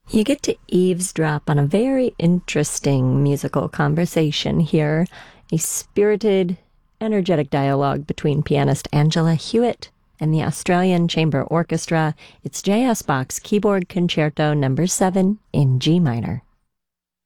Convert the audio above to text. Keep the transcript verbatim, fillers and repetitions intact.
You get to eavesdrop on a very interesting musical conversation here, a spirited, energetic dialogue between pianist Angela Hewitt and the Australian Chamber Orchestra. It's J S. Bach's Keyboard Concerto number seven in G minor.